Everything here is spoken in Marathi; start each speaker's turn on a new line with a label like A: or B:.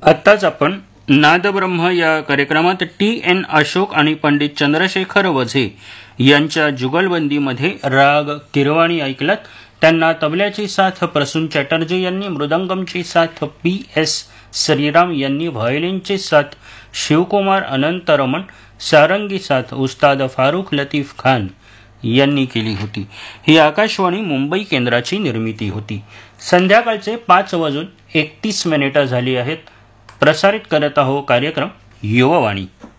A: आत्ताच आपण नादब्रह्म या कार्यक्रमात टी.एन. अशोक आणि पंडित चंद्रशेखर वझे यांच्या जुगलबंदीमध्ये राग किरवाणी ऐकलात. त्यांना तबल्याची साथ प्रसून चॅटर्जी यांनी, मृदंगमची साथ पी.एस. श्रीराम यांनी, व्हायोलिनची साथ शिवकुमार अनंतरमण, सारंगी साथ उस्ताद फारुख लतीफ खान यांनी केली होती. ही आकाशवाणी मुंबई केंद्राची निर्मिती होती. संध्याकाळचे 5:31 झाली आहेत. प्रसारित करत आहो कार्यक्रम युववाणी.